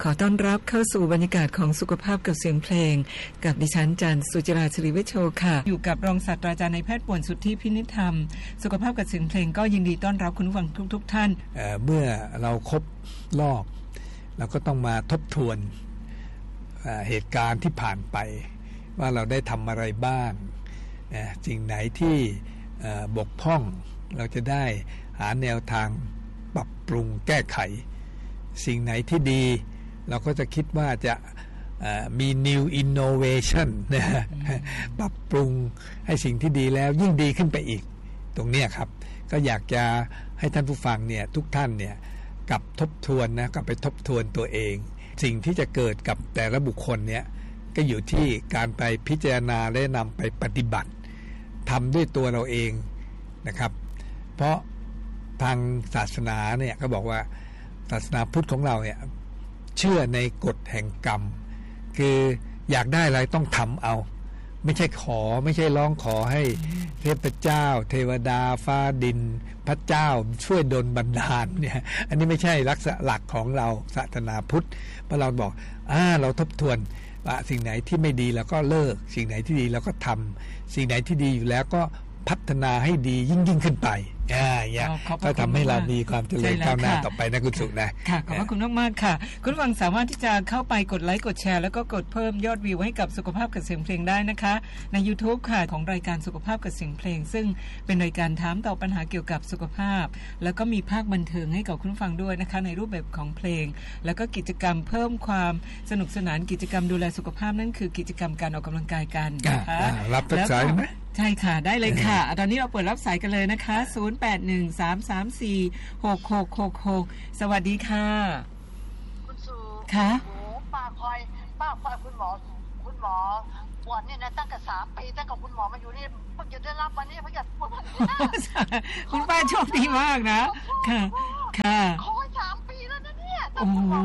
ขอต้อนรับเข้าสู่บรรยากาศของสุขภาพกับเสียงเพลงกับดิฉันจันทร์สุจิราชลิเวชโชค่ะอยู่กับรองศาสตราจารย์นายแพทย์ป่วนสุทธิพินิจธรรมสุขภาพกับเสียงเพลงก็ยินดีต้อนรับคุณผู้ฟังทุกท่านเมื่อเราครบรอบเราก็ต้องมาทบทวนเหตุการณ์ที่ผ่านไปว่าเราได้ทำอะไรบ้างสิ่งไหนที่บกพร่องเราจะได้หาแนวทางปรับปรุงแก้ไขสิ่งไหนที่ดีเราก็จะคิดว่าจะมี new innovation นะปรับปรุงให้สิ่งที่ดีแล้วยิ่งดีขึ้นไปอีกตรงนี้ครับก็อยากจะให้ท่านผู้ฟังเนี่ยทุกท่านเนี่ยกลับทบทวนนะกลับไปทบทวนตัวเองสิ่งที่จะเกิดกับแต่ละบุคคลเนี่ยก็อยู่ที่การไปพิจารณาและนำไปปฏิบัติทำด้วยตัวเราเองนะครับเพราะทางศาสนาเนี่ยก็บอกว่าศาสนาพุทธของเราเนี่ยเชื่อในกฎแห่งกรรมคืออยากได้อะไรต้องทำเอาไม่ใช่ไม่ใช่ร้องขอให้เทพเจ้าเทวดาฟ้าดินพระเจ้าช่วยดลบันดาลเนี่ยอันนี้ไม่ใช่ลักษณะหลักของเราศาสนาพุทธเพราะเราบอกเราทบทวนว่าสิ่งไหนที่ไม่ดีเราก็เลิกสิ่งไหนที่ดีเราก็ทำสิ่งไหนที่ดีอยู่แล้วก็พัฒนาให้ดียิ่งขึ้นไปก็ทำให้เรามีความเจริญก้าวหน้าต่อไปนะคุณสุนะค่ะขอบพระคุณมากๆค่ะคุณผู้ฟังสามารถที่จะเข้าไปกดไลค์กดแชร์แล้วก็กดเพิ่มยอดวิวให้กับสุขภาพกับเสียงเพลงได้นะคะใน YouTube ค่ะของรายการสุขภาพกับเสียงเพลงซึ่งเป็นรายการถามตอบปัญหาเกี่ยวกับสุขภาพแล้วก็มีภาคบันเทิงให้กับคุณผู้ฟังด้วยนะคะในรูปแบบของเพลงแล้วก็กิจกรรมเพิ่มความสนุกสนานกิจกรรมดูแลสุขภาพนั่นคือกิจกรรมการออกกำลังกายกันนะคะรับสายไหมใช่ค่ะได้เลยค่ะตอนนี้เราเปิดรับสายกันเลยนะคะ0813346666สวัสดีค่ะคุณสุค่ะโอ้ป้าคอยคุณหมอปวดเนี่ยนะตั้งแต่3 ปีตั้งแต่คุณหมอมาอยู่นี่เพิ่งจะได้รับวันนี้เพิ่งจะปวดคุณป้าโชคดีมากนะค่ะค่ะคอย3 ปีแล้วนะเนี่ยโอ้โห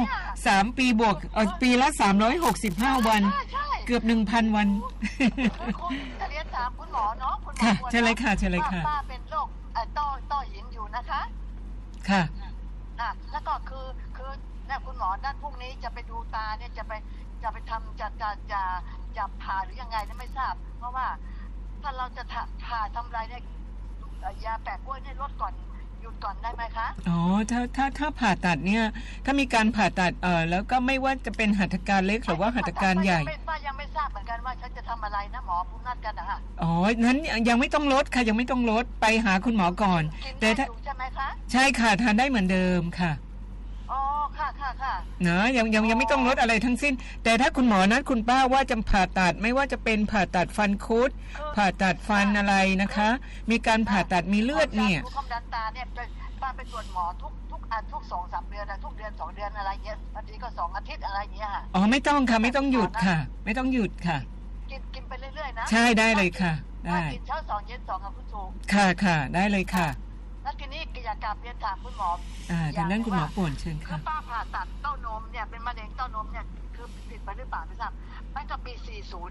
3 ปีบวกปีละ365วันเกือบ 1,000 วันจะเรียนถามคุณหมอเนาะคุณหมอค่ะใช่เลยค่ะใช่เลยค่ะป้าเป็นโรคต้อหินอยู่นะคะค่ะแล้วก็คือเนี่ยคุณหมอด้านพวกนี้จะไปดูตาเนี่ยจะไปทำจะผ่าหรือยังไงเนี่ยไม่ทราบเพราะว่าถ้าเราจะผ่าทำไรเนี่ยยาแปะกล้วยเนี่ยลดก่อนหยุดก่อนได้ไหมคะอ๋อถ้าผ่าตัดเนี่ยถ้ามีการผ่าตัดแล้วก็ไม่ว่าจะเป็นหัตถการเล็กหรือว่าหัตถการใหญ่ป้ายังไม่ทราบเหมือนกันว่าฉันจะทำอะไรนะหมอพูดนัดกันนะฮะอ๋อนั้นยังไม่ต้องลดค่ะยังไม่ต้องลดไปหาคุณหมอก่อนแต่ถ้าใช่ไหมคะใช่ค่ะทานได้เหมือนเดิมค่ะอ๋อค่ะนะยังไม่ต้องลดอะไรทั้งสิ้นแต่ถ้าคุณหมอนัดคุณป้าว่าจะผ่าตัดไม่ว่าจะเป็นผ่าตัดฟันคุดผ่าตัดฟันอะไรนะคะมีการผ่าตัดมีเลือดเนี่ยความดันตาเนี่ยป้าไปตรวจหมอทุก 2-3 เดือนทุกเดือน 2 เดือนอะไรเงี้ยบางทีก็2 อาทิตย์อะไรเงี้ยค่ะอ๋อไม่ต้องค่ะไม่ต้องหยุดค่ะไม่ต้องหยุดค่ะกินไปเรื่อยๆนะใช่ได้เลยค่ะได้กินเช้า2เย็น2ค่ะคุณครูค่ะได้เลยค่ะแล้วทีนี้อยากกลับเรียนถามคุณหมอทางด้านคุณหมอป่วนเชิญค่ะป้าผ่าตัดเต้านมเนี่ยเป็นมะเร็งเต้านมเนี่ยคือติดไปหรือเปล่าไม่ทราบตั้งแต่ปี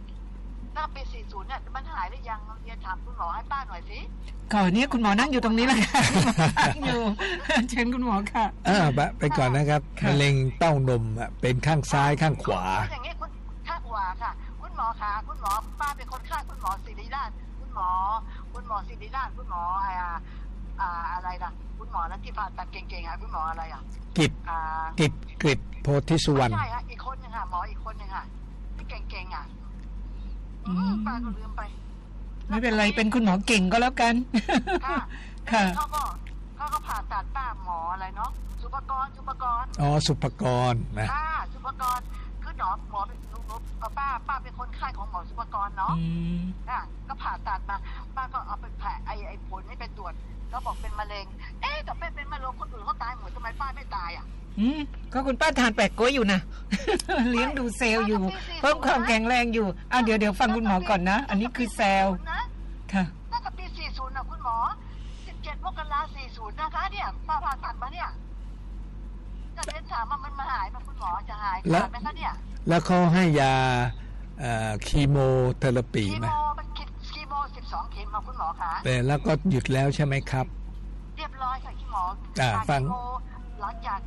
40ตั้งปี40เนี่ยมันหายหรือยังเรียนถามคุณหมอให้ป้าหน่อยสิก่อนนี้คุณหมอนั่งอยู่ตรงนี้แหละค่ะอยู่เชิญคุณหมอค่ะไปก่อนนะครับมะเร็งเต้านมเป็นข้างซ้ายข้างขวาอย่างนี้ข้างขวาค่ะคุณหมอคะคุณหมอป้าเป็นคนข้างคุณหมอศิริราชคุณหมอศิริราชคุณหมออะไรล่ะคุณหมอนั้นที่ผ่าตัดเก่งๆอ่ะคุณหมออะไรอ่ะกิจโพธิสุวรรณใช่ฮะอีกคนนึงค่ะหมออีกคนนึงค่ะที่เก่งๆอ่ะป้าก็ลืมไปไม่เป็นไรเป็นคุณหมอเก่งก็แล้วกันค่ะเขาก็ผ่าตัดป้าหมออะไรเนาะสุภกรอ๋อสุภกรนะสุภกรคือหมอเป็นป้าเป็นคนไข้ของหมอสุภกรเนาะก็ผ่าตัดมาป้าก็เอาไปแผลไอ้ผลให้ไปตรวจก็บอกเป็นมะเร็งแต่เป็นมะเร็งคนอื่นเขาตายหมดทำไมป้าไม่ตายอ่ะก็คุณป้าทานแปะกล้วยอยู่นะเลี้ยงดูเซลล์อยู่เพิ่มความแข็งแรงอยู่เดี๋ยวฟังคุณหมอก่อนนะอันนี้คือเซลล์ค่ะตั้งแต่ปี40นะคุณหมอ17 มกราคม 40นะคะเนี่ยป้าผ่าตัดมาเนี่ยจะเรียนถามว่ามันมาหายไหมคุณหมอจะหายขาดไหมคะเนี่ยแล้วเขาให้ยาคีโมเทอราปีไหมคีโม12 เข็มมาคุณหมอคะแต่แล้วก็หยุดแล้วใช่ไหมครับเรียบร้อยค่ะคุณหมอฟังหลังจาก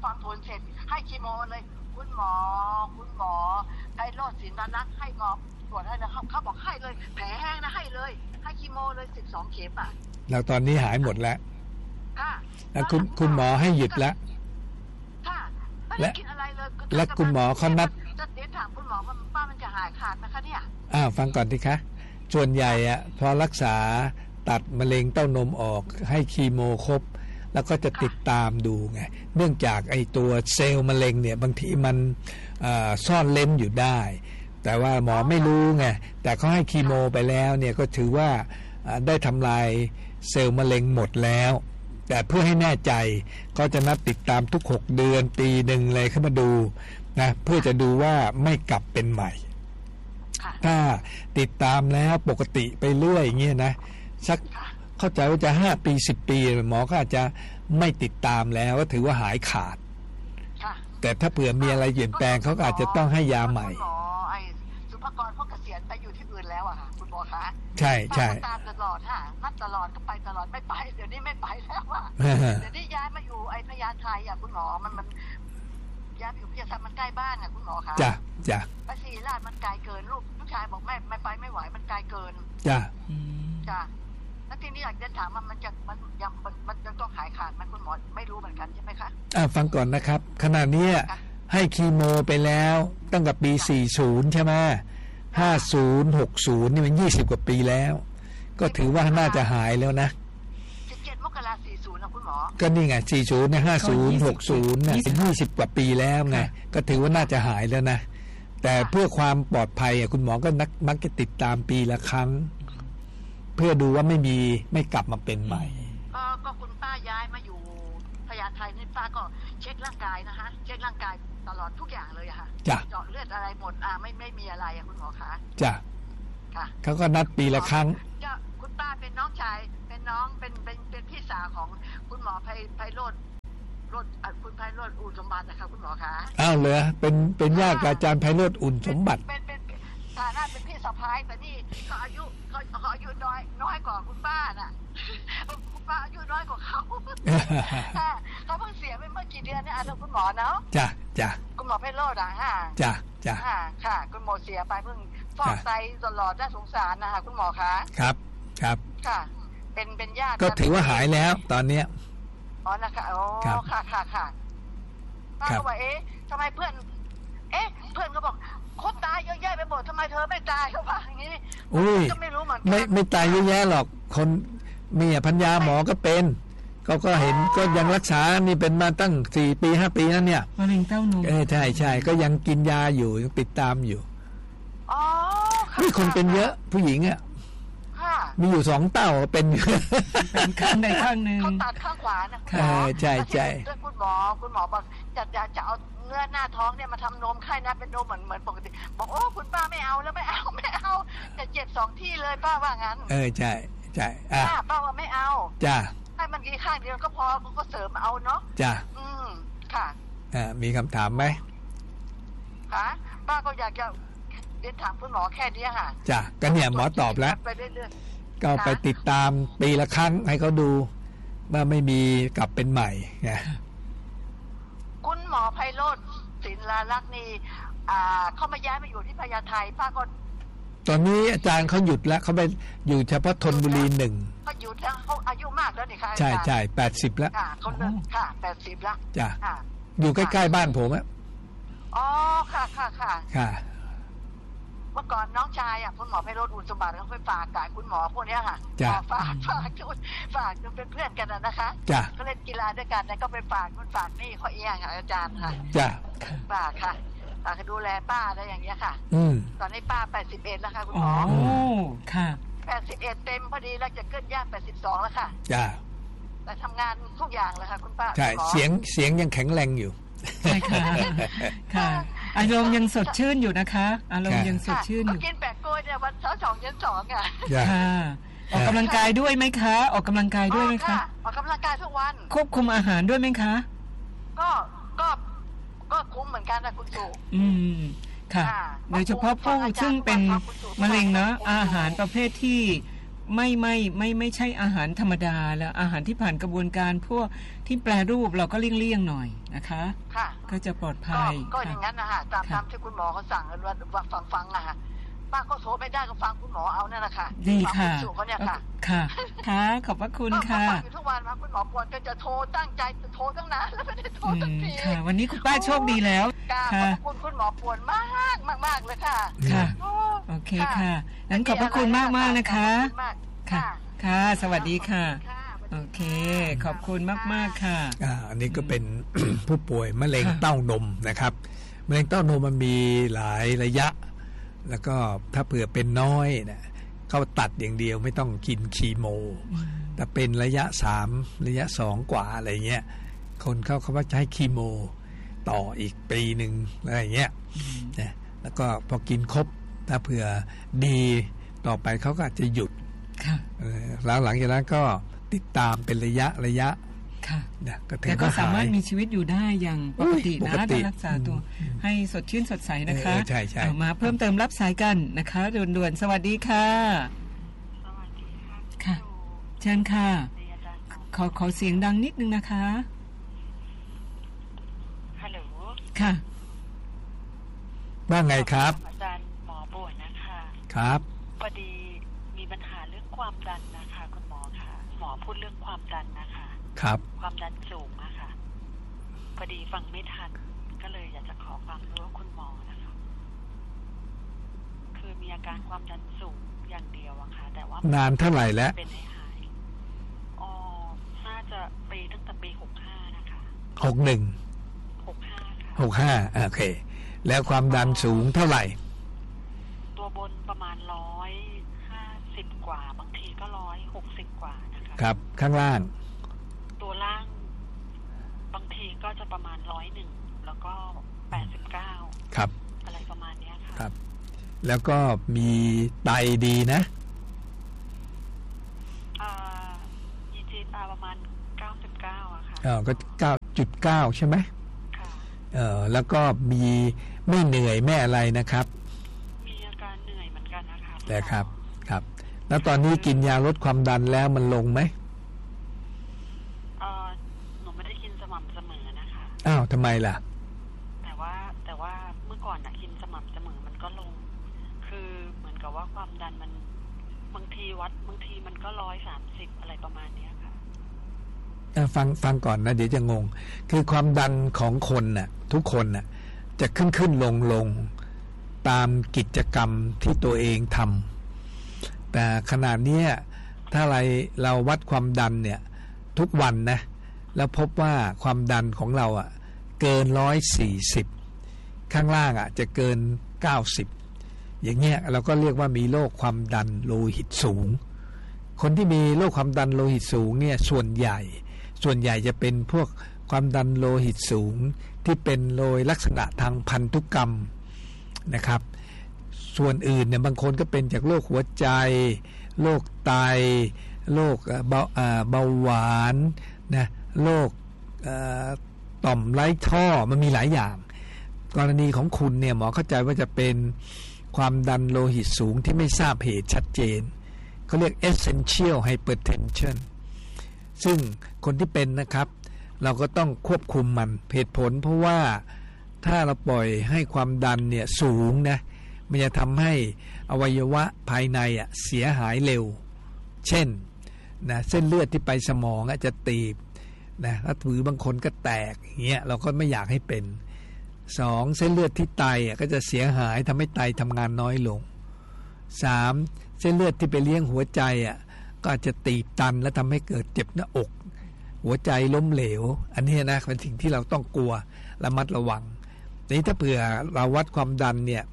ฟังผลเสร็จให้คีโมเลยคุณหมอไพโรจน์ ศิลาลักษณ์ให้หมอตรวจให้แล้วเขาบอกให้เลยแผลแห้งนะให้เลยให้คีโมเลย12 เข็มอ่ะแล้วตอนนี้หายหมดแล้วค่ะแล้วคุณหมอให้หยุดแล้วค่ะไม่ได้กินอะไรเลยแล้วคุณหมอเขานัดเดี๋ยวถามคุณหมอว่าป้ามันจะหายขาดนะคะเนี่ยฟังก่อนดิคะส่วนใหญ่พอรักษาตัดมะเร็งเต้านมออกให้คีโมครบแล้วก็จะติดตามดูไงเนื่องจากไอ้ตัวเซลล์มะเร็งเนี่ยบางทีมันซ่อนเล้นอยู่ได้แต่ว่าหมอไม่รู้ไงแต่เขาให้คีโมไปแล้วเนี่ยก็ถือว่าได้ทำลายเซลล์มะเร็งหมดแล้วแต่เพื่อให้แน่ใจก็จะนัดติดตามทุก6 เดือนปีหนึ่งเลยเข้ามาดูนะเพื่อจะดูว่าไม่กลับเป็นใหม่ถ้าติดตามแล้วปกติไปเรื่อยอย่างเงี้ยนะสักเข้าใจว่าจะ5 ปี10 ปีหมอก็อาจจะไม่ติดตามแล้วก็ถือว่าหายขาดแต่ถ้าเผื่อมีอะไรเปลี่ยนแปลงเขาก็อาจจะต้องให้ยาใหม่หมอไอ้สุภกรเขาเกษียณไปอยู่ที่อื่นแล้วอะค่ะคุณหมอคะใช่ตามตลอดค่ะนัดตลอดก็ไปตลอดไม่ไปเดี๋ยวนี้ไม่ไปแล้วอะเดี๋ยวนี้ย้ายมาอยู่ไอ้พญาไทอะคุณหมอมันย้ายไปอยู่พญาไทมันใกล้บ้านอะคุณหมอคะจ้ะไปศรีราชมันไกลเกินลูกชายบอกไม่ไปไม่ไหวมันไกลเกินจ้ะแล้วทีนี้อยากจะถามว่ามันยังต้องหายขาดมันคุณหมอไม่รู้เหมือนกันใช่ไหมคะฟังก่อนนะครับขณะนี้ให้คีโมไปแล้วตั้งแต่ปี40ใช่ไหม50 60นี่มัน20 กว่าปีแล้วก็ถือว่าน่าจะหายแล้วนะ 17 มกราคม 40นะคุณหมอก็นี่ไง40เนี่ย50 60เนี่ย20 กว่าปีแล้วไงก็ถือว่าน่าจะหายแล้วนะแต่เพื่อความปลอดภัยคุณหมอก็มักจะติดตามปีละครั้งเพื่อดูว่าไม่กลับมาเป็นใหม่ก็คุณป้าย้ายมาอยู่พญาไทนี่ป้าก็เช็คร่างกายนะคะเช็คร่างกายตลอดทุกอย่างเลยอะค่ะเจาะเลือดอะไรหมดไม่มีอะไรอะคุณหมอคะจ้ะค่ะเขาก็นัดปีละครั้งคุณป้าเป็นน้องชายเป็นน้องเป็นพี่สาวของคุณหมอไพโรจน์คุณไพโรจน์อุ่นสมบัตินะคะคุณหมอคะเหรอเป็นญาติกับอาจารย์ไพโรจน์อุ่นสมบัติเป็นฐานะเป็นพี่สะพ้ายแต่นี่เขาอายุน้อยกว่าคุณป้าน่ะคุณป้าอายุน้อยกว่าเขาเขาเพิ่งเสียไปเมื่อกี่เดือนเนี่ยคุณหมอเนาะจ้ะคุณหมอไพโรจน์จ้ะค่ะคุณหมอเสียไปเพิ่งฟอกไตตลอดน่าสงสารนะคะคุณหมอคะครับค่ะเป็นญาติก็ถือว่าหายแล้วตอนเนี้ยนะคะค่ะป้าก็ว่าทำไมเพื่อนก็บอกคนตายเยอะแยะไปหมดทำไมเธอไม่ตายเขาว่าอย่างนี้ก็ไม่รู้เหมือนกันไม่ตายเยอะแยะหรอกคนมีพัญญาหมอก็เป็นก็เห็นก็ยังรักษานี่เป็นมาตั้ง4 ปี 5 ปีนั่นเนี่ยมะเร็งเต้านมใช่ก็ยังกินยาอยู่ยังติดตามอยู่มีคนเป็นเยอะผู้หญิงมีอยู่2 เต้าเป็นข้างใดข้างหนึ่งเขาตัดข้างขวานะใช่คุณหมอบอกจะเอาเนื้อหน้าท้องเนี่ยมาทำนมไข่นะเป็นนมเหมือนปกติบอกคุณป้าไม่เอาแล้วไม่เอาจะเจ็บ2 ที่เลยป้าว่างั้นใช่ป้าว่าไม่เอาจ้าให้มันกี่ข้างเดียวก็พอก็เสริมเอาเนาะจ้าค่ะมีคำถามไหมค่ะป้าก็อยากจะเรียนถามคุณหมอแค่นี้ค่ะจ้าก็เนี่ยหมอตอบแล้วก็ไปติดตามปีละครั้งให้เขาดูว่าไม่มีกลับเป็นใหม่ไงคุณหมอไพโรจน์ ศิลาลักษณ์นี่เขามาย้ายมาอยู่ที่พญาไทป้าก็ตอนนี้อาจารย์เขาหยุดแล้วเขาไปอยู่เฉพาะธนบุรี1 เขาหยุดแล้วเขาอายุมากแล้วนี่ค่ะใช่80แล้วเขาเลิกค่ะ80แล้วจ้ะอยู่ใกล้ๆบ้านผมค่ะเมื่อก่อนน้องชายคุณหมอไพโรจน์อุ่นสมบัติเขาไปฝากกับคุณหมอพวกนี้ค่ะฝากจนเป็นเพื่อนกันนะคะเขาเล่นกีฬาด้วยกันก็ไปฝากนี่เขาเองค่ะอาจารย์ค่ะฝากค่ะดูแลป้าอะไรอย่างเงี้ยค่ะตอนนี้ป้า81แล้วค่ะคุณหมอค่ะ 81เต็มพอดีแล้วจะเกินย่าง82แล้วค่ะแต่ทำงานทุกอย่างเลยค่ะคุณป้าใช่เสียงยังแข็งแรงอยู่ใช่ค่ะอารมณ์ยังสดชื่นอยู่นะคะอารมณ์ยังสดชื่นอยู่กินแปะกล้วยเนี่ยวันเช้า2 เย็น 2ค่ะออกกำลังกายด้วยไหมคะออกกำลังกายด้วยไหมคะออกกำลังกายทุกวันควบคุมอาหารด้วยไหมคะก็คุ้มเหมือนกันนะคุณสุค่ะโดยเฉพาะผู้ซึ่งเป็นมะเร็งเนาะอาหารประเภทที่ไม่ใช่อาหารธรรมดาแล้วอาหารที่ผ่านกระบวนการพวกที่แปรรูปเราก็เลี่ยงหน่อยนะคะค่ะก็จะปลอดภัยก็อย่างนั้นนะคะตามที่คุณหมอเขาสั่งว่าฟังอะค่ะป้าก็โทรไม่ได้ก็ฟังคุณหมอเอานั่นแหละค่ะดีค่ะเขาเนี่ยค่ะค่ะขอบพระคุณค่ะฟังอยู่ทุกวันมาคุณหมอปวดก็จะโทรตั้งใจจะโทรตั้งนานแล้วไม่ได้โทรสักทีค่ะวันนี้คุณป้าโชคดีแล้วค่ะขอบคุณหมอปวดมากเลยค่ะค่ะโอเคค่ะงั้นขอบพระคุณมากนะคะค่ะสวัสดีค่ะโอเคขอบคุณมากๆค่ะอันนี้ก็เป็น ผู้ป่วยมะเร็งเต้านมนะครับมะเร็งเต้านมมันมีหลายระยะแล้วก็ถ้าเผื่อเป็นน้อยนะเขาตัดอย่างเดียวไม่ต้องกินคีโมแต่เป็นระยะ3ระยะ2กว่าอะไรเงี้ยคนเขาว่าจะให้คีโมต่ออีกปีนึงอะไรเงี้ยนะแล้วก็พอกินครบถ้าเผื่อดีต่อไปเขาก็อาจจะหยุดแล้วหลังจากนั้นก็ติดตามเป็นระยะค่ะแต่ก็สามารถมีชีวิตอยู่ได้อย่างปกตินะถ้ารักษาตัวให้สดชื่นสดใสนะคะเอามาเพิ่มเติมรับสายกันนะคะด่วนๆสวัสดีค่ะสวัสดีค่ะเชิญค่ะขอเสียงดังนิดนึงนะคะฮัลโหลค่ะว่าไงครับอาจารย์หมอป่วยนะคะครับพอดีมีปัญหาเรื่องความดันนะคะคุณหมอค่ะหมอพูดเรื่องความดันนะคะครับความดันสูงอะค่ะพอดีฟังไม่ทันก็เลยอยากจะขอความรู้คุณหมอนะคะคือมีอาการความดันสูงอย่างเดียวอะค่ะแต่ว่านานเท่าไหร่แล้วเป็นให้หายน่าจะปีตั้งแต่ปี65นะคะ 65โอเคแล้วความดันสูงเท่าไหร่ตัวบนประมาณ150กว่าบางทีก็160กว่านะคะครับข้างล่างตัวล่างบางทีก็จะประมาณ101แล้วก็89 ครับอะไรประมาณนี้ค่ะครับแล้วก็มีไตดีนะ EGFR ประมาณ99อะค่ะก็ 9.9 ใช่ไหมค่ะแล้วก็มีไม่เหนื่อยไม่อะไรนะครับมีอาการเหนื่อยเหมือนกันนะคะแต่ครับแล้วตอนนี้กินยาลดความดันแล้วมันลงไหมหนูไม่ได้กินสม่ำเสมอนะคะอ้าวทำไมล่ะแต่ว่าเมื่อก่อนกินสม่ำเสมอมันก็ลงคือเหมือนกับว่าความดันมันบางทีมันก็130อะไรประมาณนี้ค่ะฟังก่อนนะเดี๋ยวจะงงคือความดันของคนน่ะทุกคนน่ะจะขึ้นลงตามกิจกรรมที่ตัวเองทำแต่ขนาดนี้ถ้าเราวัดความดันเนี่ยทุกวันนะแล้วพบว่าความดันของเราเกิน140ข้างล่างจะเกิน90อย่างเงี้ยเราก็เรียกว่ามีโรคความดันโลหิตสูงคนที่มีโรคความดันโลหิตสูงเนี่ยส่วนใหญ่จะเป็นพวกความดันโลหิตสูงที่เป็นโดยลักษณะทางพันธุกรรมนะครับส่วนอื่นเนี่ยบางคนก็เป็นจากโรคหัวใจโรคไตโรคเบาหวานนะโรคต่อมไร้ท่อมันมีหลายอย่างกรณีของคุณเนี่ยหมอเข้าใจว่าจะเป็นความดันโลหิตสูงที่ไม่ทราบเหตุชัดเจนเขาเรียก essential hypertension ซึ่งคนที่เป็นนะครับเราก็ต้องควบคุมมันเหตุผลเพราะว่าถ้าเราปล่อยให้ความดันเนี่ยสูงนะมันจะทำให้อวัยวะภายในเสียหายเร็วเช่นนะเส้นเลือดที่ไปสมองจะตีบนะแล้วถือบางคนก็แตกอย่างเงี้ยเราก็ไม่อยากให้เป็น2เส้นเลือดที่ไตก็จะเสียหายทำให้ไตทำงานน้อยลง3เส้นเลือดที่ไปเลี้ยงหัวใจก็อาจจะตีบตันและทำให้เกิดเจ็บหน้าอกหัวใจล้มเหลวอันนี้นะเป็นสิ่งที่เราต้องกลัวระมัดระวังทีนี้ถ้าเผื่อเราวัดความดันเนี่ย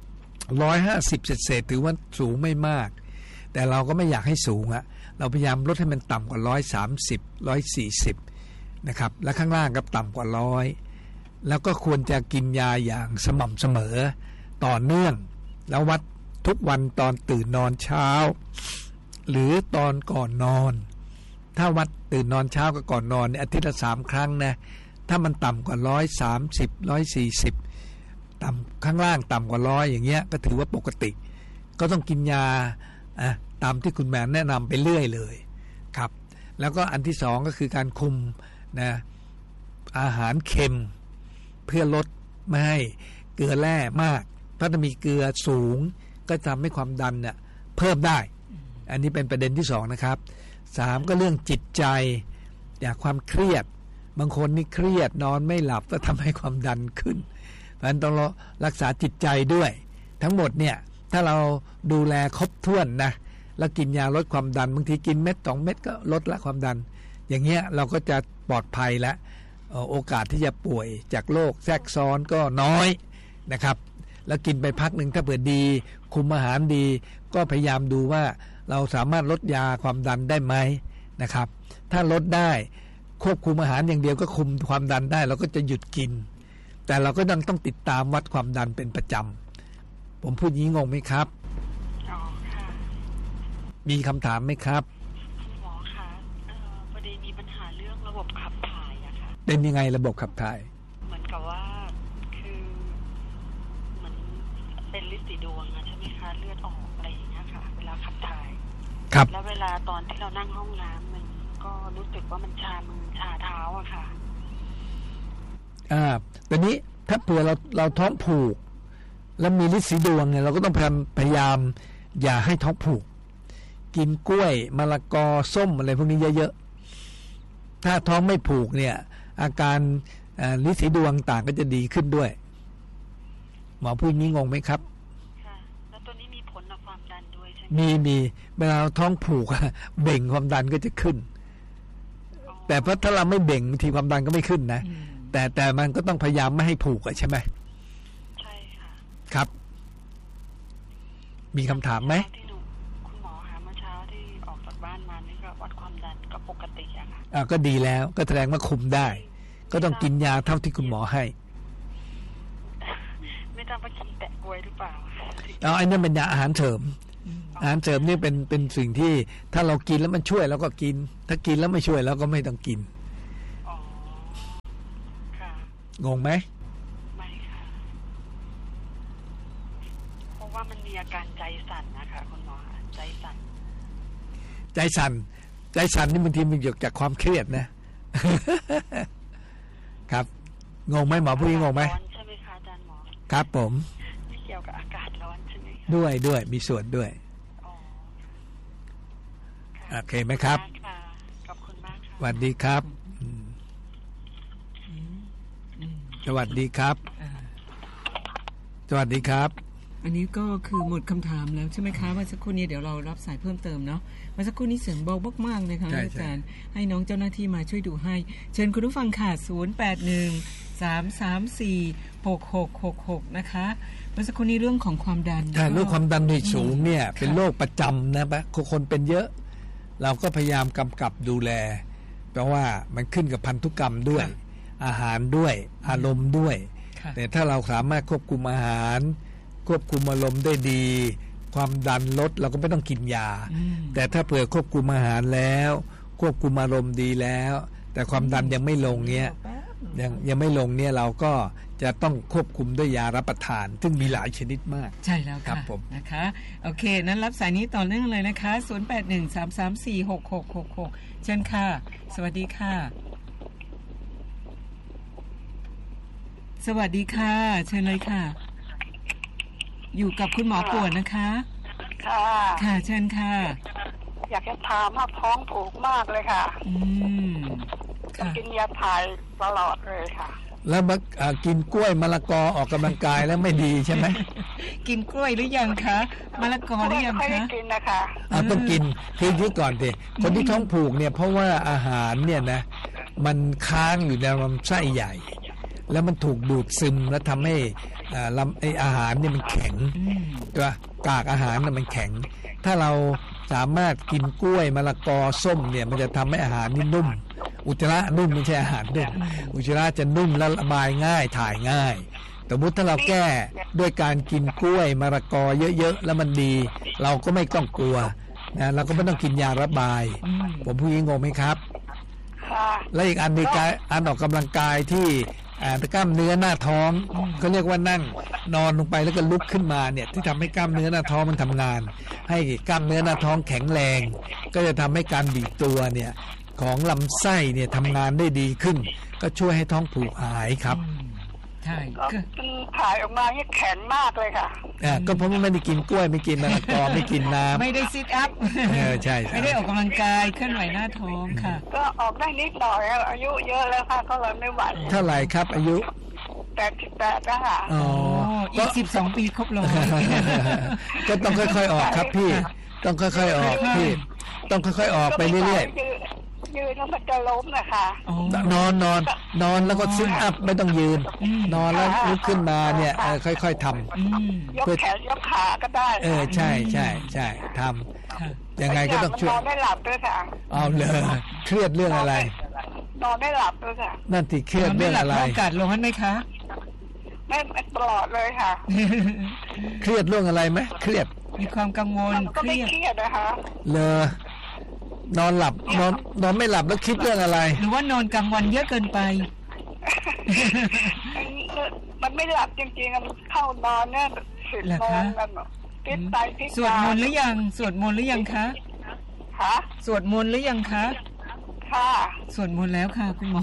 150เศษถือว่าสูงไม่มากแต่เราก็ไม่อยากให้สูงเราพยายามลดให้มันต่ำกว่า130 140นะครับและข้างล่างก็ต่ำกว่า100แล้วก็ควรจะกินยาอย่างสม่ำเสมอต่อเนื่องแล้ววัดทุกวันตอนตื่นนอนเช้าหรือตอนก่อนนอนถ้าวัดตื่นนอนเช้ากับก่อนนอนอาทิตย์ละ3ครั้งนะถ้ามันต่ำกว่า130 140ต่ำข้างล่างต่ำกว่า100อย่างเงี้ยก็ถือว่าปกติก็ต้องกินยาตามที่คุณแม่แนะนำไปเรื่อยเลยครับแล้วก็อันที่สองก็คือการคุมนะอาหารเค็มเพื่อลดไม่ให้เกลือแร่มากเพราะถ้ามีเกลือสูงก็ทำให้ความดันเนี่ยเพิ่มได้อันนี้เป็นประเด็นที่สองนะครับสามก็เรื่องจิตใจจากความเครียดบางคนนี่เครียดนอนไม่หลับก็ทำให้ความดันขึ้นเพราะฉะนั้นต้องรักษาจิตใจด้วยทั้งหมดเนี่ยถ้าเราดูแลครบถ้วนนะแล้วกินยาลดความดันบางทีกินเม็ด2 เม็ดก็ลดละความดันอย่างเงี้ยเราก็จะปลอดภัยและโอกาสที่จะป่วยจากโรคแทรกซ้อนก็น้อยนะครับแล้วกินไปพักหนึ่งถ้าเผื่อดีคุมอาหารดีก็พยายามดูว่าเราสามารถลดยาความดันได้ไหมนะครับถ้าลดได้ควบคุมอาหารอย่างเดียวก็คุมความดันได้เราก็จะหยุดกินแต่เราก็ต้องติดตามวัดความดันเป็นประจำผมพูดงี้งงไหมครับอ๋อค่ะมีคำถามไหมครับคุณหมอคะพอดีมีปัญหาเรื่องระบบขับถ่ายอะค่ะเป็นยังไงระบบขับถ่ายเหมือนกับว่าคือเหมือนเป็นลิสีดวงใช่ไหมคะเลือดออกอะไรอย่างเงี้ยค่ะเวลาขับถ่ายครับแล้วเวลาตอนที่เรานั่งห้องน้ำมันก็รู้สึกว่ามันชามือชาเท้าอะค่ะตอนนี้ถ้าเผื่อเราท้องผูกแล้วมีฤทธิ์สีดวงเนี่ยเราก็ต้องพยายามอย่าให้ท้องผูกกินกล้วยมะละกอส้มอะไรพวกนี้เยอะๆถ้าท้องไม่ผูกเนี่ยอาการฤทธิ์สีดวงต่างก็จะดีขึ้นด้วยหมอพูดงี้งงไหมครับค่ะแล้วตัวนี้มีผลต่อความดันด้วยใช่ไหมมีเวลาท้องผูกเบ่งความดันก็จะขึ้นแต่เพราะถ้าเราไม่เบ่งบางทีความดันก็ไม่ขึ้นนะแต่มันก็ต้องพยายามไม่ให้ผูกใช่ไหมใช่ค่ะครับมีคำถามไหมคุณหมอคะเมื่อเช้าที่ออกจากบ้านมานี่ก็วัดความดันก็ปกติอะค่ะก็ดีแล้วก็แสดงว่าคุมได้ก็ต้องกินยาเท่าที่คุณหมอให้ไม่ต้องไปกินแตะกล้วยหรือเปล่าอันนั้นเป็นยาอาหารเสริมอาหารเสริมนี่เป็นสิ่งที่ถ้าเรากินแล้วมันช่วยเราก็กินถ้ากินแล้วไม่ช่วยเราก็ไม่ต้องกินงงไหมไม่ค่ะเพราะว่ามันมีอาการใจสั่นนะคะคุณหมอใจสั่นนี่บางทีมันเกิดจากความเครียดนะ ครับงงไหมหมอผู้นี้งงไหมใช่ไหมคะอาจารย์หมอครับผมไม่เกี่ยวกับอากาศร้อนใช่ไหมด้วยมีส่วนด้วยโอเคไหมครับขอบคุณมากค่ะสวัสดีครับสวัสดีครับสวัสดีครับอันนี้ก็คือหมดคำถามแล้วใช่ไหมคะเมื่อสักครู่นี้เดี๋ยวเรารับสายเพิ่มเติมเนาะเมื่อสักครู่นี้เสียงเบามากๆเลยค่ะอาจารย์ให้น้องเจ้าหน้าที่มาช่วยดูให้เชิญคุณผู้ฟังค่ะ0813346666นะคะเมื่อสักครู่นี้เรื่องของความดันเรื่องความดันที่สูงเนี่ยเป็นโรคประจำนะคนเป็นเยอะเราก็พยายามกำกับดูแลเพราะว่ามันขึ้นกับพันธุกรรมด้วยอาหารด้วยอารมณ์ด้วยแต่ถ้าเราสามารถควบคุมอาหารควบคุมอารมณ์ได้ดีความดันลดเราก็ไม่ต้องกินยาแต่ถ้าเผื่อควบคุมอาหารแล้วควบคุมอารมณ์ดีแล้วแต่ความดันยังไม่ลงเนี้ยยังไม่ลงเนี่ยเราก็จะต้องควบคุมด้วยยารับประทานซึ่งมีหลายชนิดมากใช่แล้วค่ะนะคะโอเคนั้นรับสายนี้ต่อเนื่องเลยนะคะ0813346666เชิญค่ะสวัสดีค่ะสวัสดีค่ะเชิญเลยค่ะอยู่กับคุณหมอป่วนนะคะค่ะเชิญค่ะอยากจะถามว่าท้องผูกมากเลยค่ะกินยาถ่ายตลอดเลยค่ะแล้วกินกล้วยมะละกอออกกำลังกายแล้วไม่ดีใช่ไหมกินกล้วยหรือยังคะมะละกอหรือยังคะไม่ได้กินนะคะต้องกินคือก่อนสิคนที่ท้องผูกเนี่ยเพราะว่าอาหารเนี่ยนะมันค้างอยู่ในลำไส้ใหญ่แล้วมันถูกดูดซึมแล้วทำให้อาหารเนี่ยมันแข็งตัวกากอาหารน่ะมันแข็งถ้าเราสามารถกินกล้วยมะละกอส้มเนี่ยมันจะทำให้อาหารนี่นุ่มอุจจาระนุ่มไม่ใช่อาหารนุ่มอุจจาระจะนุ่มและระบายง่ายถ่ายง่ายสมมติถ้าเราแก้ด้วยการกินกล้วยมะละกอเยอะๆแล้วมันดีเราก็ไม่ต้องกลัวนะเราก็ไม่ต้องกินยาระบายผมพูดงี้งงไหมครับและอีกอันในการออกกำลังกายที่กล้ามเนื้อหน้าท้องก็เรียกว่านั่งนอนลงไปแล้วก็ลุกขึ้นมาเนี่ยที่ทำให้กล้ามเนื้อหน้าท้องมันทำงาน ให้กล้ามเนื้อหน้าท้องแข็งแรงก็จะทำให้การบีบตัวเนี่ยของลำไส้เนี่ยทำงานได้ดีขึ้นก็ช่วยให้ท้องผูกหายครับใช่มันถ่ายออกมาเนี่ยแข็งมากเลยค่ะก็เพราะไม่ได้กินกล้วยไม่กินมะละกอไม่กินน้ำไม่ได้ซิทอัพใช่ไม่ได้ออกกำลังกายเคลื่อนไหวหน้าท้องค่ะก็ออกได้นิดหน่อยอายุเยอะแล้วค่ะก็เลยไม่ไหวเท่าไหร่ครับอายุ 88แล้วค่ะอีก12 ปีครบ100 ก็ต้องค่อยๆออกครับพี่ต้องค่อยๆออกพี่ต้องค่อยๆออกไปเรื่อยๆยืนแล้วมันจะล้มนะคะนอนแล้วก็ซิทอัพไม่ต้องยืนนอนแล้วลุกขึ้นมาเนี่ยค่อยๆทำยกแขนยกขาก็ได้ใช่ทำยังไงก็ต้องช่วยนอนไม่หลับด้วยค่ะเอาเลยเครียดเรื่องอะไรนอนไม่หลับด้วยค่ะนั่นที่เครียดเรื่องอะไรโอกาสลงไหมคะไม่ตลอดเลยค่ะเครียดเรื่องอะไรไหมเครียดมีความกังวลก็ไม่เครียดนะคะเลยนอนหลับนอนไม่หลับแล้วคิดเรื่องอะไรหรือว่านอนกลางวันเยอะเกินไปมันไม่หลับจริงๆมันเข้านอนเนี่ย10 โมงกันติดไปติดสวดมนต์หรือยังสวดมนต์หรือยังคะสวดมนต์หรือยังคะค่ะสวดมนต์แล้วค่ะคุณหมอ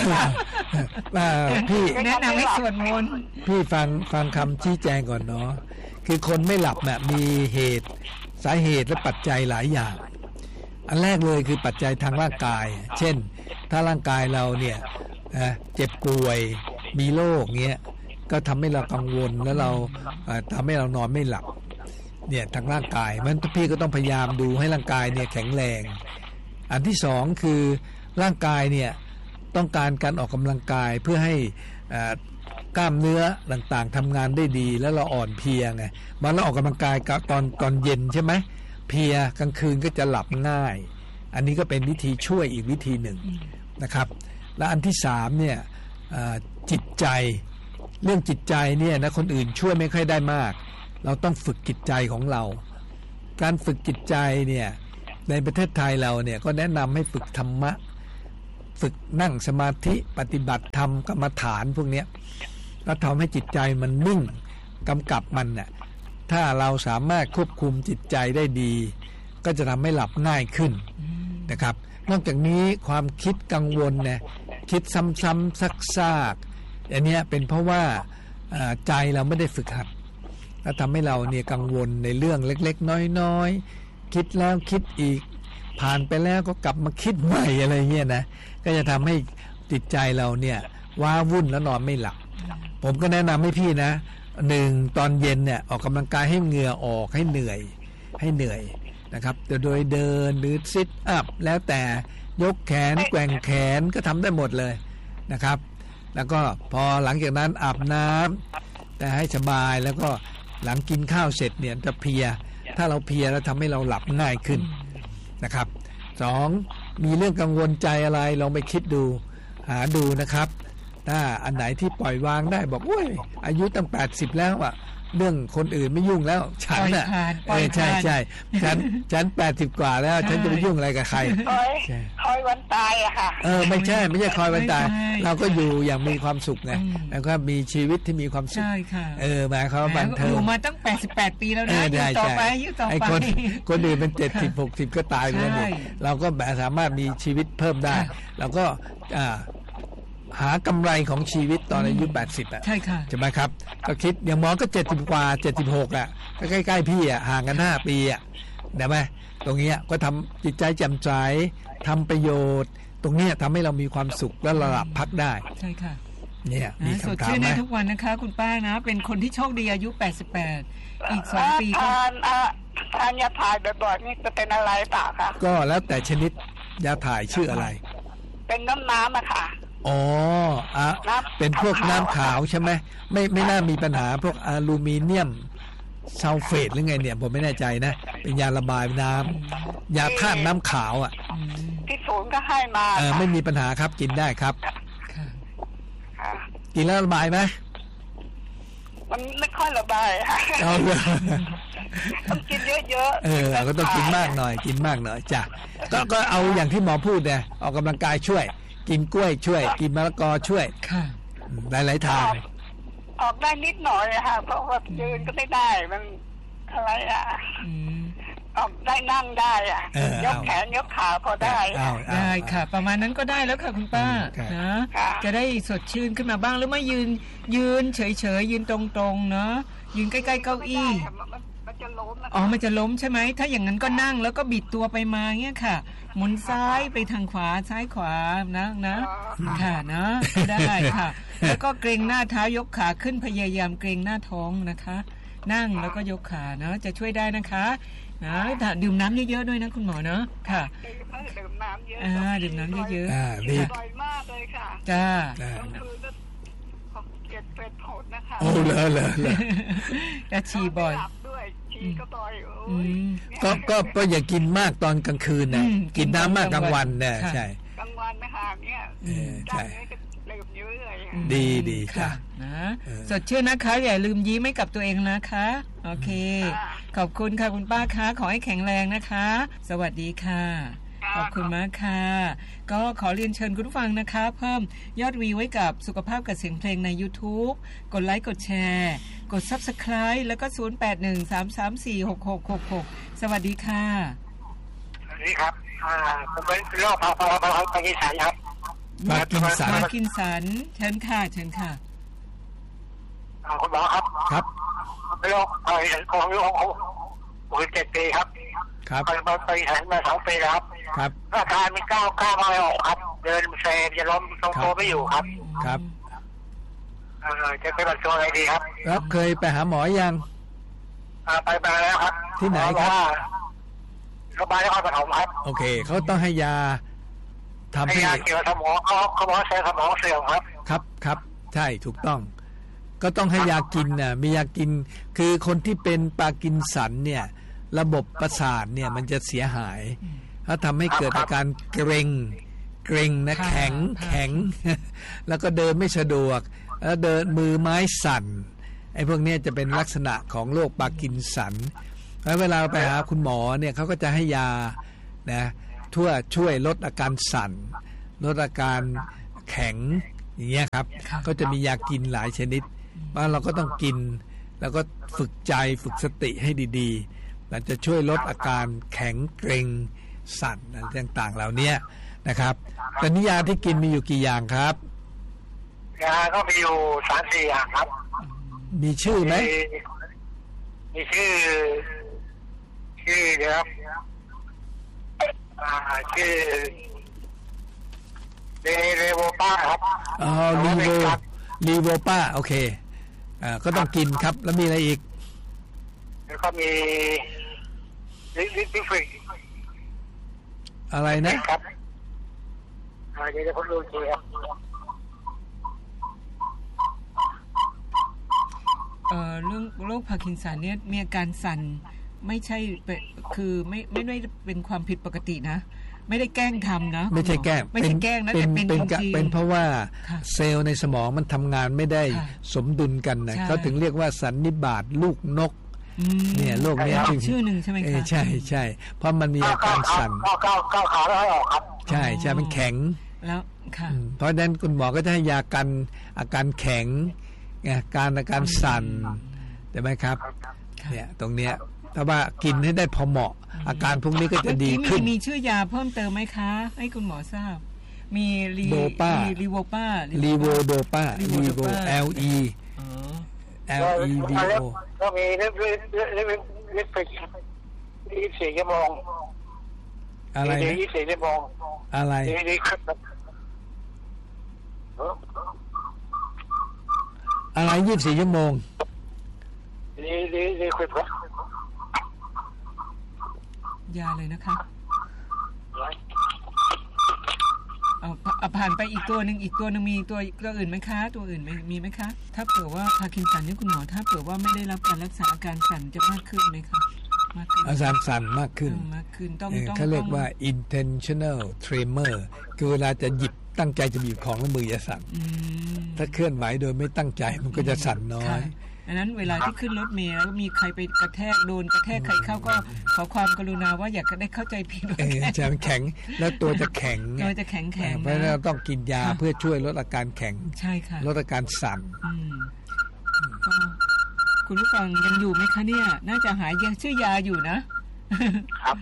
พี่แนะนำให้สวดมนต์พี่ฟังคำชี้แจงก่อนเนาะคือคนไม่หลับเนี่ยมีเหตุสาเหตุและปัจจัยหลายอย่างอันแรกเลยคือปัจจัยทางร่างกายเช่นถ้าร่างกายเราเนี่ยเจ็บป่วยมีโรคเงี้ยก็ทำให้เรากังวลแล้วเราทำให้เรานอนไม่หลับเนี่ยทางร่างกายมันพี่ก็ต้องพยายามดูให้ร่างกายเนี่ยแข็งแรงอันที่สองคือร่างกายเนี่ยต้องการการออกกำลังกายเพื่อให้กล้ามเนื้อต่างๆทำงานได้ดีแล้วเราอ่อนเพลียไงมันเราออกกำลังกายตอนเย็นใช่ไหมเพลียกลางคืนก็จะหลับง่ายอันนี้ก็เป็นวิธีช่วยอีกวิธีหนึ่งนะครับและอันที่สามเนี่ยจิตใจเรื่องจิตใจเนี่ยนะคนอื่นช่วยไม่ค่อยได้มากเราต้องฝึกจิตใจของเราการฝึกจิตใจเนี่ยในประเทศไทยเราเนี่ยก็แนะนำให้ฝึกธรรมะฝึกนั่งสมาธิปฏิบัติธรรมกรรมฐานพวกนี้แล้วทำให้จิตใจมันนิ่งกำกับมันน่ะถ้าเราสามารถควบคุมจิตใจได้ดีก็จะทำให้หลับง่ายขึ้นนะครับนอกจากนี้ความคิดกังวลเนี่ยคิดซ้ำๆซากๆอันนี้เป็นเพราะว่าใจเราไม่ได้ฝึกหัดแล้วทำให้เราเนี่ยกังวลในเรื่องเล็กๆน้อยๆคิดแล้วคิดอีกผ่านไปแล้วก็กลับมาคิดใหม่อะไรเงี้ยนะก็จะทำให้จิตใจเราเนี่ยว้าวุ่นแล้วนอนไม่หลับผมก็แนะนำให้พี่นะ1ตอนเย็นเนี่ยออกกำลังกายให้เหงื่อออกให้เหนื่อยนะครับโดยเดินหรือซิทอัพแล้วแต่ยกแขนแกว่งแขนก็ทำได้หมดเลยนะครับแล้วก็พอหลังจากนั้นอาบน้ำแต่ให้สบายแล้วก็หลังกินข้าวเสร็จเนี่ยจะเพลียถ้าเราเพลียแล้วทำให้เราหลับง่ายขึ้นนะครับ2มีเรื่องกังวลใจอะไรลองไปคิดดูหาดูนะครับถ้าอันไหนที่ปล่อยวางได้บอกโอ้ยอายุตั้ง80แล้วอ่ะเรื่องคนอื่นไม่ยุ่งแล้วฉันน่ะใช่ฉัน80กว่าแล้วฉันจะไปยุ่งอะไรกับใครคอยวันตายอะค่ะไม่ใช่คอยวันตายเราก็อยู่อย่างมีความสุขไงแล้วก็มีชีวิตที่มีความสุขใช่ค่ะหมายความว่าบันเทิงอยู่มาตั้ง88ปีแล้วนะอยู่ต่อไปไอ้คนอื่นเป็น70 60ก็ตายไปแล้วนี่เราก็แบบสามารถมีชีวิตเพิ่มได้เราก็หากำไรของชีวิตตอนอายุ80อ่ะใช่ค่ะใช่ไหมครับก็คิดอย่างหมอก็70กว่า76อ่ะก็ใกล้ๆพี่อ่ะห่างกัน5ปีอ่ะได้ไหมตรงเนี้ยก็ทำจิตใจแจ่มใสทำประโยชน์ตรงเนี้ยทำให้เรามีความสุขและระดับพักได้ใช่ค่ะเนี่ยมีคำถามไหมสดชื่นในทุกวันนะคะคุณป้านะเป็นคนที่โชคดีอายุ88อีก2ปีก็ทานยาถ่ายบ่อยๆนี่จะเป็นอะไรป่ะคะก็แล้วแต่ชนิดยาถ่ายชื่ออะไรเป็นน้ำอะค่ะเป็นพวกน้ำขาวใช่ไหมไม่น่ามีปัญหาพวกอลูมิเนียมซัลเฟตหรือไงเนี่ยผมไม่แน่ใจนะเป็นยาระบายน้ำยาธาตุน้ำขาวอ่ะที่ศูนย์ก็ให้มาไม่มีปัญหาครับกินได้ครับกินแล้วระบายไหมมันไม่ค่อยระบายต้องกินเยอะๆก็ต้องกินมากหน่อยจ้ะก็เอาอย่างที่หมอพูดเนี่ยออกกำลังกายช่วยกินกล้วยช่วยกินมะละกอช่วยหลายทางออกได้นิดหน่อยอะค่ะเพราะว่ายืนก็ไม่ได้มันอะไรอะออกได้นั่งได้อะยกแขนยกขาพอได้ได้ค่ะประมาณนั้นก็ได้แล้วค่ะคุณป้านะจะได้สดชื่นขึ้นมาบ้างหรือไม่ยืนเฉยๆยืนตรงๆเนาะยืนใกล้ๆเก้าอี้มันจะล้มมันจะล้มใช่ไหมถ้าอย่างนั้นก็นั่งแล้วก็บิดตัวไปมาเงี้ยค่ะหมุนซ้ายไปทางขวาซ้ายขวานะค่ะนะได้ค่ะแล้วก็เกรงหน้าเท้ายกขาขึ้นพยายามเกรงหน้าท้องนะคะนั่งแล้วก็ยกขานะจะช่วยได้นะคะนะดื่มน้ำเยอะๆด้วยนะคุณหมอเนาะค่ะดื่มน้ำเยอะดื่มน้ำเยอะๆดีบ่อยมากเลยค่ะจ้าเก็บเป็ดโหดนะคะโอ้เลยจะฉี่บ่อยด้วยฉี่ก็บ่อยก็อย่ากินมากตอนกลางคืนนะกินน้ำมากกลางวันนะใช่กลางวันไม่ห่างเนี่ยใช่ลืมเยอะเลยดีค่ะนะสดชื่นนะคะอย่าลืมยิ้มให้กับตัวเองนะคะโอเคขอบคุณค่ะคุณป้าคะขอให้แข็งแรงนะคะสวัสดีค่ะขอบคุณมากค่ะก็ขอเรียนเชิญคุณผู้ฟังนะคะเพิ่มยอดวิวไว้กับสุขภาพกับเสียงเพลงใน YouTube กดไลค์กดแชร์กด Subscribe แล้วก็0813346666สวัสดีค่ะสวัสดีครับผมเป็นโรคพาร์กินสันครับมากินสันเชิญค่ะคุณหมอครับครับเป็นโรคของ67 ปีครับไปเห็นมา2 ปีแล้วครับอาการมีก้าวไม่ออกครับเดินเซจะล้มทรงตัวไม่อยู่ครับจะเป็นตัวอะไรดีครับแล้วเคยไปหาหมอยังไปแล้วครับที่ไหนครับโรงพยาบาลนครปฐมครับโอเคเขาต้องให้ยาทำให้ยาเกี่ยวกับสมองเขาบอกเซลล์สมองเสื่อมครับใช่ถูกต้องก็ต้องให้ยากินน่ะมียากินคือคนที่เป็นปาร์กินสันเนี่ยระบบประสาทเนี่ยมันจะเสียหายถ้าทำให้เกิดอาการเกร็งนะแข็งแล้วก็เดินไม่สะดวกแล้วเดินมือไม้สั่นไอ้พวกนี้จะเป็นลักษณะของโรคปาร์กินสันแล้วเวลาไปหาคุณหมอเนี่ยเขาก็จะให้ยานะช่วยลดอาการสั่นลดอาการแข็งอย่างเงี้ยครับก็จะมียากินหลายชนิดว่าเราก็ต้องกินแล้วก็ฝึกใจฝึกสติให้ดีๆมันจะช่วยลดอาการแข็งเกร็งสั่นอะไรต่างๆเหล่านี้นะครับแต่นิยาที่กินมีอยู่กี่อย่างครับยาก็มีอยู่ 3-4 อย่างครับมีชื่อไหมมีชื่อเดี๋ยวครับชื่อเลโวป้าครับลีโวป้าโอเคก็ต้องกินครับแล้วมีอะไรอีกแล้วก็มีลิฟิกอะไรนะครับเดี๋ยวผมดูทีครับเรื่องโรคพาร์กินสันเนี่ยมีอาการสั่นไม่ใช่คือไม่ได้เป็นความผิดปกตินะไม่ได้แกล้งทำนะไม่ใช่แกล้งนะแต่เป็นเพราะว่าเซลล์ในสมองมันทำงานไม่ได้สมดุลกันนะเขาถึงเรียกว่าสันนิบาตลูกนกเนี่ยโรคนี้ชื่อหนึ่งใช่ไหมคะใช่เพราะมันมีอาการสั่นก้าวขาไม่ออกครับใช่มันแข็งแล้วค่ะเพราะฉะนั้นคุณหมอก็จะให้ยากันอาการแข็งอาการสั่นใช่ไหมครับเนี่ยตรงเนี้ยถ้าว่ากินให้ได้พอเหมาะอาการพวกนี้ก็จะดีขึ้นมีชื่อยาเพิ่มเติมไหมคะให้คุณหมอทราบมีลีโวป้าลีโวโดป้าLE LEVO ก็มีเล็ก24 ชั่วโมงอะไร 24 ชั่วโมงอะไรอะไร24 ชั่วโมงคุยครับยาเลยนะคะผ่านไปอีกตัวหนึ่งมีตัวอื่นไหมคะตัวอื่นมีไหมคะถ้าเผื่อว่าพาร์กินสันนี่คุณหมอถ้าเผื่อว่าไม่ได้รับการรักษาอาการสั่นจะมากขึ้นไหมคะอาการสั่นมากขึ้นต้องเขาเรียกว่า intentional tremor คือเวลาจะหยิบตั้งใจจะหยิบของแล้วมือจะสั่นถ้าเคลื่อนไหวโดยไม่ตั้งใจมันก็จะสั่นน้อยดังนั้นเวลาที่ขึ้นรถเมล์แล้วมีใครไปกระแทกโดนกระแทกใครเข้าก็ขอความกรุณาว่าอย่าได้เข้าใจผิดจะแข็งแล้วตัวจะแข็งตัวจะแข็งเพราะฉะนั้นต้องกินยาเพื่อช่วยลดอาการแข็งใช่ค่ะลดอาการสั่นก็คุณผู้ฟังยังอยู่ไหมคะเนี่ยน่าจะหายยังชื่อยาอยู่นะครับ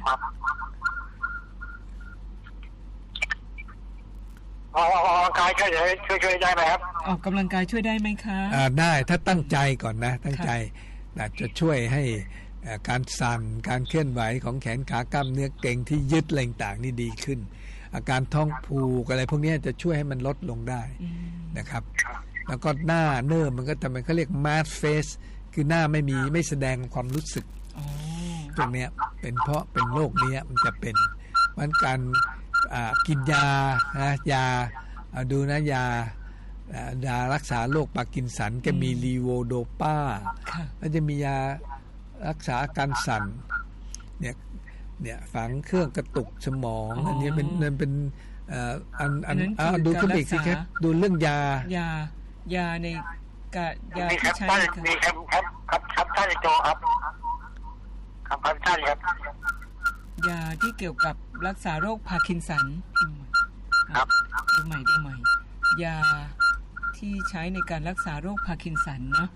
ออกกำลังกายช่วยได้ไหมครับออกกำลังกายช่วยได้ไหมคะได้ถ้าตั้งใจก่อนนะตั้งใจจะช่วยให้การสั่นการเคลื่อนไหวของแขนขากล้ามเนื้อเกร็งที่ยึดอะไรต่างๆนี่ดีขึ้นอาการท้องผูกอะไรพวกนี้จะช่วยให้มันลดลงได้นะครับแล้วก็หน้าเนื้อมันก็ทำให้เขาเรียก mask face คือหน้าไม่แสดงความรู้สึกตรงนี้เป็นเพราะเป็นโรคนี้มันจะเป็นมันการกินยานะยาดูนะยารักษาโรคปาร์กินสันก็มีลีโวโดปาแล้วจะมียารักษาอาการสั่นเนี่ยฝังเครื่องกระตุกสมองอันนี้เป็นดูขึ้นอีกสิครับดูเรื่องยาในยาที่ใช้มีครับท่านโจครับท่านครับยาที่เกี่ยวกับรักษาโรคพาร์กินสันครับดูใหม่ยาที่ใช้ในการรักษาโรคพาร์กินสันเนาะ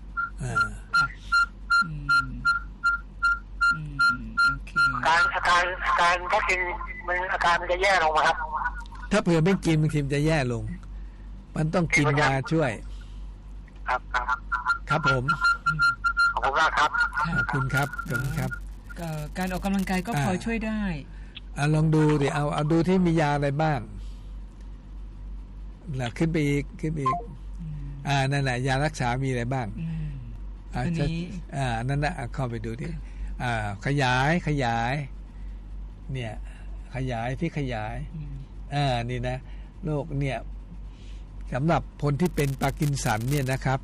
โอเคการถ้ากินมันอาการมันจะแย่ลงมั้ยครับถ้าเผื่อไม่กินบางทีมันจะแย่ลงมันต้องกินยาช่วยครับผมขอบคุณมากครับขอบคุณครับขอบคุณครับการออกกำลังกายก็พอช่วยได้ลองดูดิเอาดูที่มียาอะไรบ้างแล้วขึ้นไปอีกนั่นแหละยารักษามีอะไรบ้างอันนี้นั่นน่ะเข้าไปดูดิขยายเนี่ยขยายนี่นะโรคเนี่ยสำหรับคนที่เป็นปาร์กินสันเนี่ยนะครับ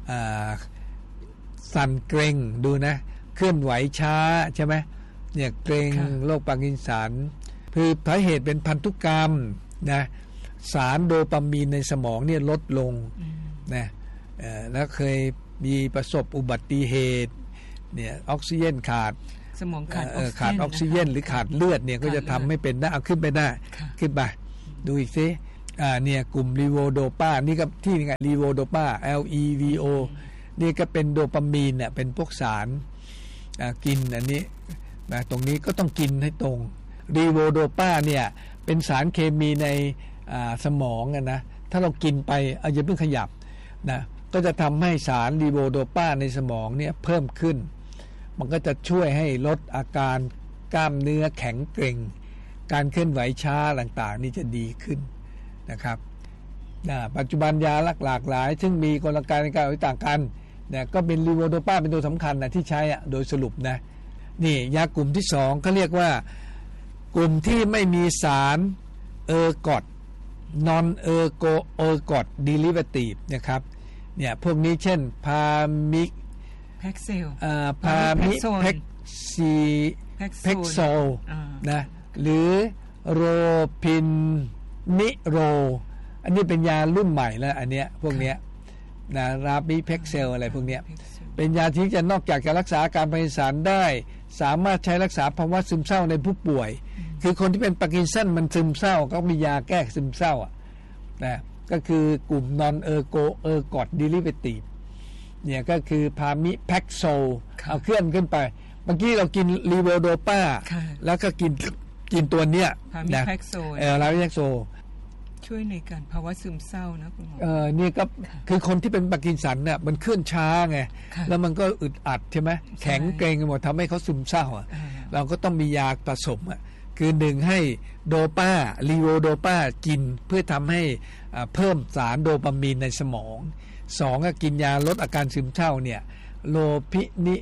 สั่นเกร็งดูนะเคลื่อนไหวช้าใช่ไหมเนี่ยเกร็งโรคปาร์กินสันคือสาเหตุเป็นพันธุกรรมนะสารโดปามีนในสมองเนี่ยลดลงนะแล้วเคยมีประสบอุบัติเหตุเนี่ยออกซิเจนขาดสมองขาดออกซิเจนหรือขาดเลือดเนี่ยก็จะทำให้เป็นได้เอาขึ้นไปได้ขึ้นไปดูอีกสิเนี่ยกลุ่มลีโวโดปานี่ก็ที่ไงลีโวโดปา LEVO นี่ก็เป็นโดปามีนเนี่ยเป็นพวกสารกินอันนี้นะตรงนี้ก็ต้องกินให้ตรงลีโวโดปาเนี่ยเป็นสารเคมีในสมองนะถ้าเรากินไปอย่าเพิ่งขยับนะก็จะทำให้สารลีโวโดปาในสมองเนี่ยเพิ่มขึ้นมันก็จะช่วยให้ลดอาการกล้ามเนื้อแข็งเกร็งการเคลื่อนไหวช้าต่างๆนี่จะดีขึ้นนะครับปัจจุบันยาหลากหลายซึ่งมีกลไกในการต่างกันนะก็เป็นลีโวโดปาเป็นตัวสำคัญนะที่ใช้โดยสรุปนะนี่ยากลุ่มที่2เขาเรียกว่ากลุ่มที่ไม่มีสารกอด non ergot derivative นะครับเนี่ยพวกนี้เช่นพามิแพ็กเซลพามิแพ็กโซนะหรือโรพินนิโรอันนี้เป็นยารุ่นใหม่แล้วอันเนี้ยพวกเนี้ยนะราบิแพ็กเซลอะไรพวกเนี้ยเป็นยาที่จะนอกจากจะรักษาอาการปาร์กินสันได้สามารถใช้รักษาภาวะซึมเศร้าในผู้ป่วยคือคนที่เป็นปาร์กินสันมันซึมเศร้าก็มียาแก้ซึมเศร้านะก็คือกลุ่ม non ergot derivative เนี่ยก็คือพามิแพ็กโซเอาเคลื่อนขึ้นไปเมื่อกี้เรากินลีโวโดปาแล้วก็กินตัวเนี้ยนะแพ็กโซลาวิแพ็กโซช่วยในการภาวะซึมเศร้านะคุณหมอนี่ก็คือคนที่เป็นปาร์กินสันเนี่ยมันเคลื่อนช้าไงแล้วมันก็อึดอัดใช่ไหมแข็งเกร็งหมดทำให้เขาซึมเศร้าเราก็ต้องมียาผสมคือ1ให้โดปาลีโวโดปากินเพื่อทำให้เพิ่มสารโดปามีนในสมอง2ก็กินยาลดอาการซึมเศร้าเนี่ยโลพิ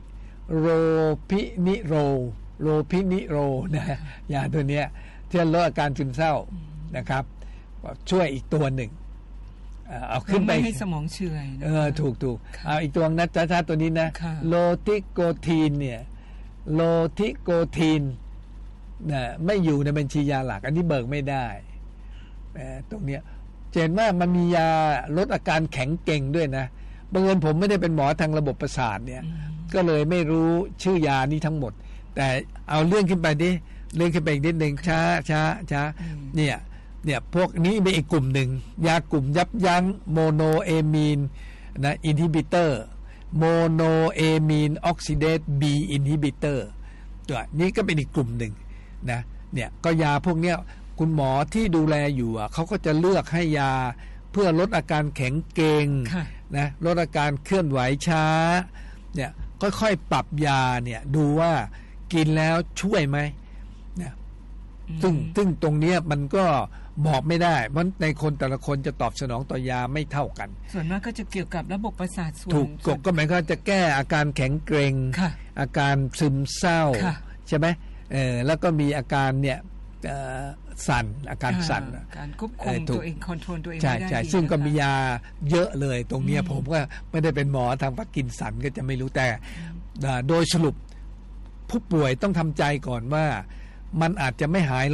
นิโรนะยาตัวเนี้ยที่ลดอาการซึมเศร้านะครับช่วยอีกตัวหนึ่งเอาขึ้นไปไม่ให้สมองเฉื่อยถูกเอาอีกตัวนะจ้าตัวนี้นะโลทิโกทีนเนี่ยโลทิโกทีนนะไม่อยู่ในบัญชียาหลักอันนี้เบิกไม่ได้ตรงเนี้ยเห็นว่ามันมียาลดอาการแข็งเกร็งด้วยนะบังเอิญผมไม่ได้เป็นหมอทางระบบประสาทเนี่ยก็เลยไม่รู้ชื่อยานี้ทั้งหมดแต่เอาเรื่องขึ้นไปดิเรื่องขึ้นไปอีกนิดนึงช้าเนี่ยพวกนี้เป็นอีกกลุ่มหนึ่งยากลุ่มยับยั้งโมโนเอมีนนะอินฮิบิเตอร์โมโนเอมีนออกซิเดตบีอินฮิบิเตอร์ตัวนี้ก็เป็นอีกกลุ่มหนึ่งนะเนี่ยก็ยาพวกเนี้ยคุณหมอที่ดูแลอยู่เขาก็จะเลือกให้ยาเพื่อลดอาการแข็งเกร็งนะลดอาการเคลื่อนไหวช้าเนี่ยค่อยๆปรับยาเนี่ยดูว่ากินแล้วช่วยไหมนะซึ่งตรงนี้มันก็บอกไม่ได้เพราะในคนแต่ละคนจะตอบสนองต่อยาไม่เท่ากันส่วนมากก็จะเกี่ยวกับระบบประสาทส่วนถูกก็หมายความจะแก้อาการแข็งเกร็งอาการซึมเศร้าใช่ไหมแล้วก็มีอาการเนี่ยสั่นอาการสั่นการควบคุมตัวเองคอนโทรลตัวเองไม่ได้ใช่ซึ่งก็มียาเยอะเลยตรงนี้ผมก็ไม่ได้เป็นหมอทางพาร์กินสันก็จะไม่รู้แต่โดยสรุปผู้ป่วยต้องทำใจก่อนว่ามันอาจจะไม่หาย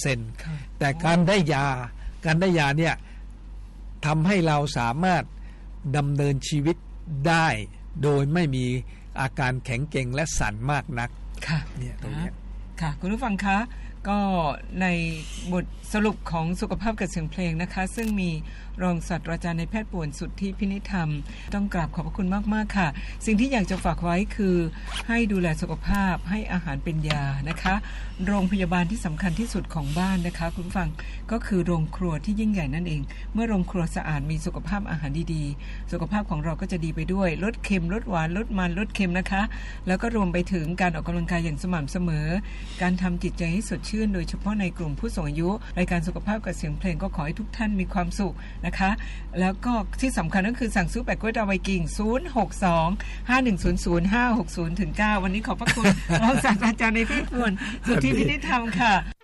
100% แต่การได้ยาเนี่ยทำให้เราสามารถดำเนินชีวิตได้โดยไม่มีอาการแข็งเกร็งและสั่นมากนักเนี่ยตรงนี้ค่ะคุณผู้ฟังคะก็ในบทสรุปของสุขภาพกับเสียงเพลงนะคะซึ่งมีรองศาสตราจารย์ในแพทย์ป่วนสุทธิพินิธรรมต้องกราบขอบพระคุณมากๆค่ะสิ่งที่อยากจะฝากไว้คือให้ดูแลสุขภาพให้อาหารเป็นยานะคะโรงพยาบาลที่สำคัญที่สุดของบ้านนะคะคุณผู้ฟังก็คือโรงครัวที่ยิ่งใหญ่นั่นเองเมื่อโรงครัวสะอาดมีสุขภาพอาหารดีๆสุขภาพของเราก็จะดีไปด้วยลดเค็มลดหวานลดมันลดเค็มนะคะแล้วก็รวมไปถึงการออกกำลังกายอย่างสม่ำเสมอการทำจิตใจให้สดชื่นโดยเฉพาะในกลุ่มผู้สูงอายุรายการสุขภาพกับเสียงเพลงก็ขอให้ทุกท่านมีความสุขนะคะแล้วก็ที่สำคัญก็คือสั่งซื้อแปะกล้วยดาวไวกิ้ง062-5100-560-9วันนี้ขอบพระคุณรองศาสตราจารย์ในแพทย์ป่วนสุทธิพินิธรรมค่ะ